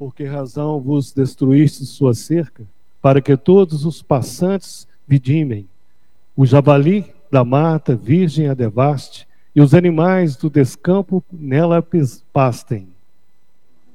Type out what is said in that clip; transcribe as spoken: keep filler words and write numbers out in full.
Por que razão vos destruíste sua cerca? Para que todos os passantes vidimem. O javali da mata virgem a devaste, e os animais do descampo nela pastem.